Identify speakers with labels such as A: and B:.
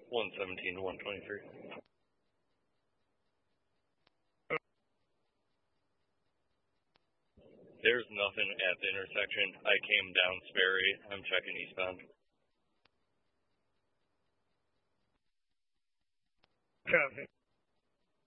A: 117 to 123. There's nothing at the intersection. I came down Sperry. I'm checking eastbound.
B: Copy.